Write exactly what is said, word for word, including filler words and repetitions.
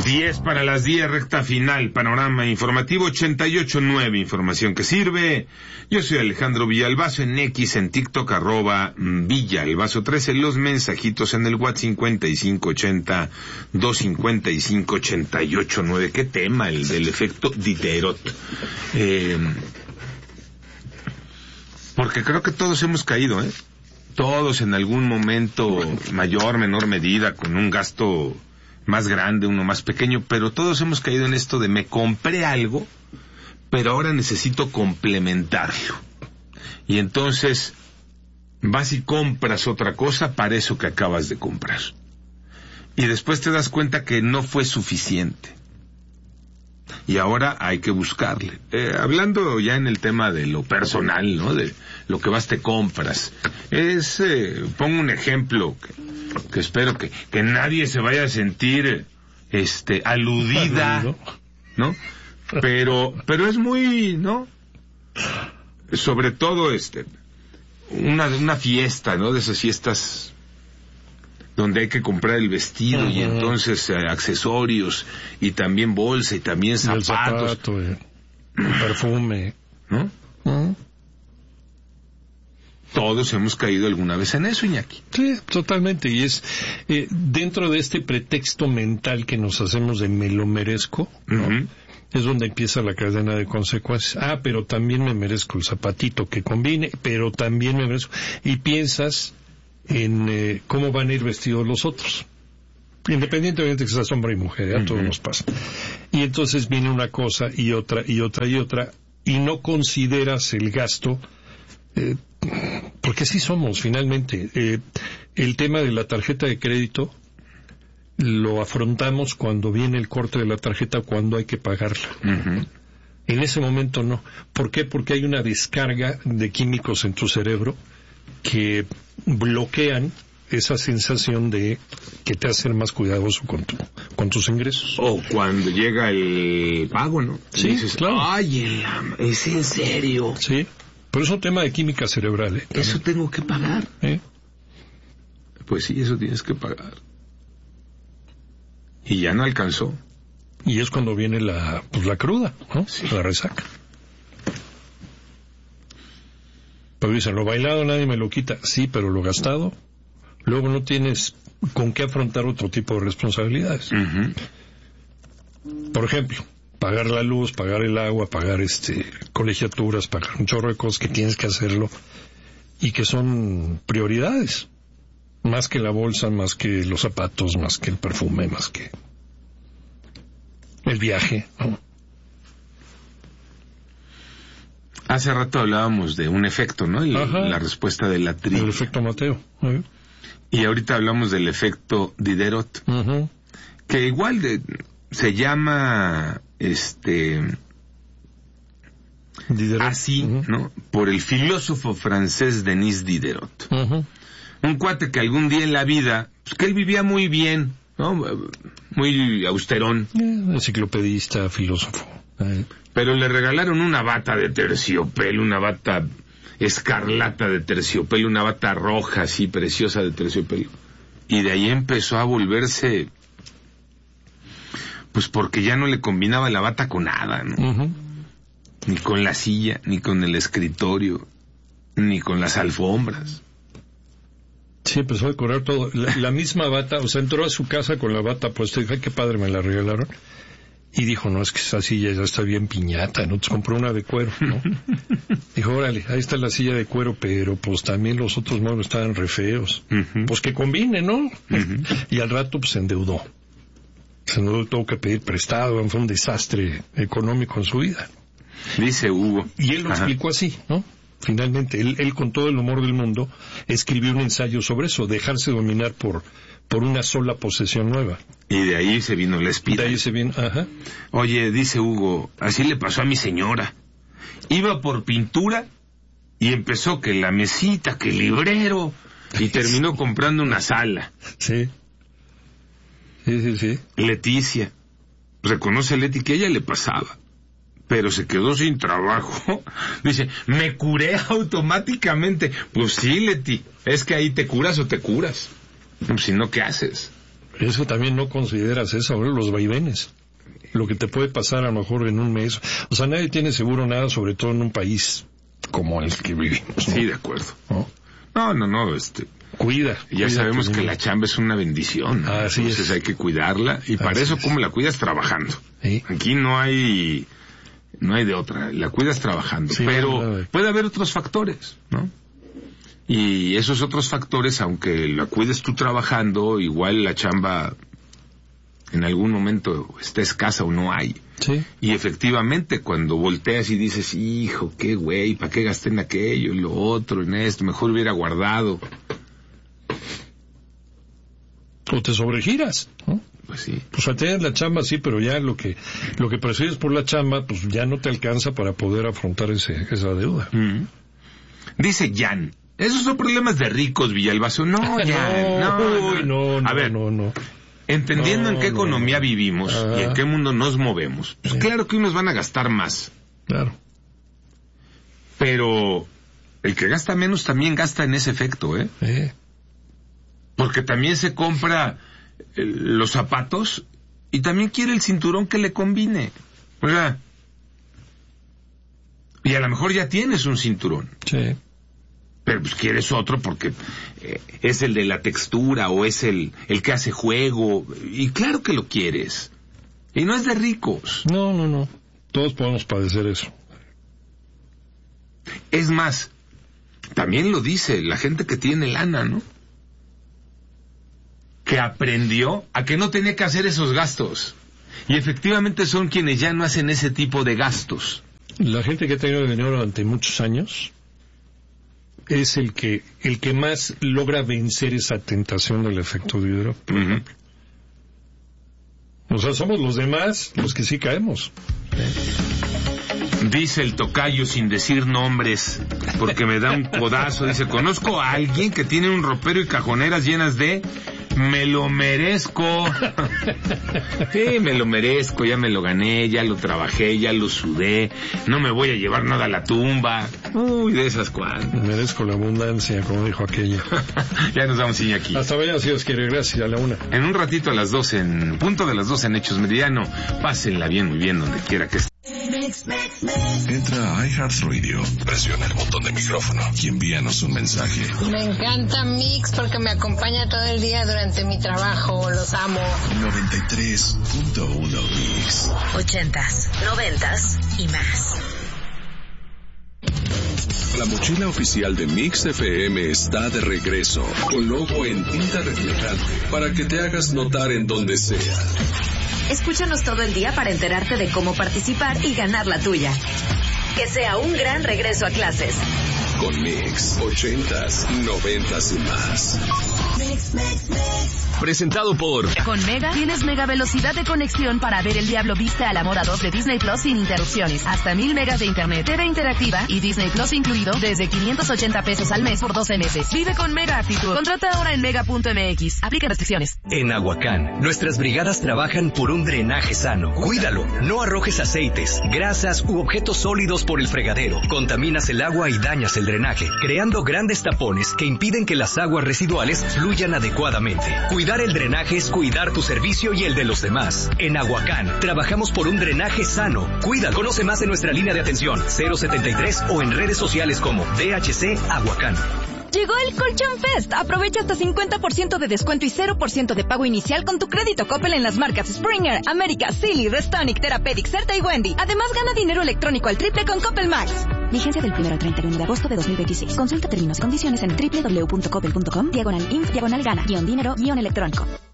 diez para las diez, recta final, panorama informativo ochenta y ocho punto nueve, información que sirve. Yo soy Alejandro Villalbazo, en X, en TikTok, arroba Villalbazo trece, los mensajitos en el WhatsApp cincuenta y cinco ochenta, doscientos cincuenta y cinco, ochenta y ocho nueve. ¿Qué tema? El del efecto Diderot. Eh, porque creo que todos hemos caído, ¿eh? Todos en algún momento, mayor, menor medida, con un gasto más grande, uno más pequeño, pero todos hemos caído en esto de me compré algo, pero ahora necesito complementarlo. Y entonces vas y compras otra cosa para eso que acabas de comprar. Y después te das cuenta que no fue suficiente. Y ahora hay que buscarle. Eh, hablando ya en el tema de lo personal, ¿no? De lo que vas te compras. Es, eh, pongo un ejemplo que, que espero que, que nadie se vaya a sentir, este, aludida, ¿no? Pero, pero es muy, ¿no? Sobre todo, este, una, una fiesta, ¿no? De esas fiestas donde hay que comprar el vestido, uh-huh, y entonces eh, accesorios, y también bolsa, y también zapatos. El zapato, eh, el perfume, ¿no? Uh-huh. Todos hemos caído alguna vez en eso, Iñaki. Sí, totalmente, y es eh, dentro de este pretexto mental que nos hacemos de me lo merezco, ¿no? Uh-huh. Es donde empieza la cadena de consecuencias. Ah, pero también me merezco el zapatito que combine, pero también me merezco. Y piensas en eh, cómo van a ir vestidos los otros, independientemente que seas hombre y mujer, ¿eh? A todos nos pasa. Y entonces viene una cosa y otra y otra y otra, y no consideras el gasto, eh, porque así somos finalmente. Eh, el tema de la tarjeta de crédito lo afrontamos cuando viene el corte de la tarjeta, cuando hay que pagarla. Uh-huh. En ese momento no. ¿Por qué? Porque hay una descarga de químicos en tu cerebro que bloquean esa sensación de que te hacen más cuidadoso con tu, con tus ingresos. O cuando llega el pago, ¿no? Sí, dices, claro. Ay, ¿es en serio? Sí, pero es un tema de química cerebral, ¿eh? Eso tengo que pagar. ¿Eh? Pues sí, eso tienes que pagar. Y ya no alcanzó. Y es cuando viene la, pues la cruda, ¿no? Sí. La resaca. Pero dicen, lo bailado nadie me lo quita. Sí, pero lo gastado, luego no tienes con qué afrontar otro tipo de responsabilidades. Uh-huh. Por ejemplo, pagar la luz, pagar el agua, pagar este colegiaturas, pagar un chorro de cosas que tienes que hacerlo y que son prioridades. Más que la bolsa, más que los zapatos, más que el perfume, más que el viaje, ¿no? Hace rato hablábamos de un efecto, ¿no? Y Ajá. La respuesta de la trivia. El efecto Mateo. ¿Eh? Y ahorita hablamos del efecto Diderot. Uh-huh. Que igual de, se llama, este... Diderot. Así, uh-huh, ¿no? Por el filósofo francés Denis Diderot. Uh-huh. Un cuate que algún día en la vida, pues que él vivía muy bien, ¿no? Muy austerón. Eh, enciclopedista, filósofo. Eh. Pero le regalaron una bata de terciopelo, una bata escarlata de terciopelo, una bata roja así preciosa de terciopelo. Y de ahí empezó a volverse, pues porque ya no le combinaba la bata con nada, ¿no? Uh-huh. Ni con la silla, ni con el escritorio, ni con las alfombras. Sí, empezó a decorar todo. La, la misma bata, o sea, entró a su casa con la bata puesta y dijo, ay, qué padre, me la regalaron. Y dijo, no, es que esa silla ya está bien piñata, ¿no? Entonces compró una de cuero, ¿no? Dijo, órale, ahí está la silla de cuero, pero pues también los otros muebles estaban re feos. Uh-huh. Pues que combine, ¿no? Uh-huh. Y al rato, pues se endeudó. Se endeudó, tuvo que pedir prestado, fue un desastre económico en su vida. Dice Hugo. Y él lo Ajá. explicó así, ¿no? Finalmente, él, él con todo el humor del mundo escribió un ensayo sobre eso, dejarse dominar por por una sola posesión nueva. Y de ahí se vino la espiral. De ahí se vino, ajá. Oye, dice Hugo, así le pasó a mi señora. Iba por pintura y empezó que la mesita, que el librero, y terminó comprando una sala. Sí. Sí, sí, sí. Leticia. Reconoce a Leti que a ella le pasaba, pero se quedó sin trabajo. Dice, me curé automáticamente. Pues sí, Leti, es que ahí te curas o te curas. Si no, ¿qué haces? Es que también no consideras eso, ¿no? Los vaivenes. Lo que te puede pasar a lo mejor en un mes. O sea, nadie tiene seguro nada, sobre todo en un país como el que vivimos, ¿no? Sí, de acuerdo. ¿No? No, no, no, este... Cuida. Ya cuida sabemos tu que dinero. la chamba es una bendición, ¿no? Así Entonces es. hay que cuidarla, y para Así eso, es. ¿cómo la cuidas? Trabajando. Sí. Aquí no hay... No hay de otra, la cuidas trabajando. Sí, pero no, no. puede haber otros factores, ¿no? Y esos otros factores, aunque la cuides tú trabajando, igual la chamba en algún momento está escasa o no hay. Sí. Y efectivamente, cuando volteas y dices, hijo, qué güey, ¿para qué gasté en aquello, en lo otro, en esto? Mejor hubiera guardado. O te sobregiras, ¿no? Pues sí. Pues a tener la chamba sí, pero ya lo que lo que percibes por la chamba, pues ya no te alcanza para poder afrontar ese, esa deuda. Mm. Dice Jan, esos son problemas de ricos, Villalbazo. No, Jan, no, no, Uy, no, no, A ver, no, no. entendiendo No, en qué no, economía no. vivimos Ajá. y en qué mundo nos movemos, pues Sí. claro que unos van a gastar más, Claro. pero el que gasta menos también gasta en ese efecto, ¿eh? Eh. Porque también se compra eh, los zapatos y también quiere el cinturón que le combine. O sea, y a lo mejor ya tienes un cinturón, Sí. pero pues quieres otro porque eh, es el de la textura o es el, el que hace juego, y claro que lo quieres. Y no es de ricos. No, no, no. Todos podemos padecer eso. Es más, también lo dice la gente que tiene lana, ¿no? Que aprendió a que no tenía que hacer esos gastos. Y efectivamente son quienes ya no hacen ese tipo de gastos. La gente que ha tenido dinero durante muchos años es el que el que más logra vencer esa tentación del efecto de dinero. Uh-huh. O sea, somos los demás los que sí caemos. Dice el tocayo sin decir nombres, porque me da un codazo. Dice, conozco a alguien que tiene un ropero y cajoneras llenas de... Me lo merezco. Sí, me lo merezco, ya me lo gané, ya lo trabajé, ya lo sudé. No me voy a llevar nada a la tumba. Uy, de esas cuantas. Merezco la abundancia, como dijo aquella. Ya nos vamos aquí. Hasta mañana, si Dios quiere. Gracias, a la una. En un ratito a las doce, en punto de las doce en Hechos Meridiano. Pásenla bien, muy bien, donde quiera que esté. Entra a iHeartRadio, presiona el botón de micrófono y envíanos un mensaje. Me encanta Mix porque me acompaña todo el día durante mi trabajo. Los amo. noventa y tres punto uno Mix. Ochentas, noventas y más. La mochila oficial de Mix F M está de regreso, con logo en tinta reflejante, para que te hagas notar en donde sea. Escúchanos todo el día para enterarte de cómo participar y ganar la tuya. Que sea un gran regreso a clases. Con Mix, ochentas, noventas y más. Presentado por... Con Mega tienes mega velocidad de conexión para ver El Diablo Viste al Amor a dos de Disney Plus sin interrupciones. Hasta mil megas de internet, T V interactiva y Disney Plus incluido desde quinientos ochenta pesos al mes por doce meses. Vive con Mega Actitud. Contrata ahora en mega punto m x. Aplica restricciones. En Aguacán, nuestras brigadas trabajan por un drenaje sano. Cuídalo, no arrojes aceites, grasas u objetos sólidos por el fregadero. Contaminas el agua y dañas el drenaje, creando grandes tapones que impiden que las aguas residuales fluyan adecuadamente. Cuidar el drenaje es cuidar tu servicio y el de los demás. En Aguacán, trabajamos por un drenaje sano. Cuídalo. Conoce más en nuestra línea de atención cero setenta y tres o en redes sociales como D H C Aguacán. Llegó el Colchón Fest. Aprovecha hasta cincuenta por ciento de descuento y cero por ciento de pago inicial con tu crédito Coppel en las marcas Springer, América, Silly, Restonic, Therapeutic, Certa y Wendy. Además, gana dinero electrónico al triple con Coppel Max. Vigencia del primero al treinta y uno de agosto de dos mil veintiséis. Consulta términos y condiciones en doble u doble u doble u punto coppel punto com, diagonal inf, diagonal gana, guión dinero, guión electrónico.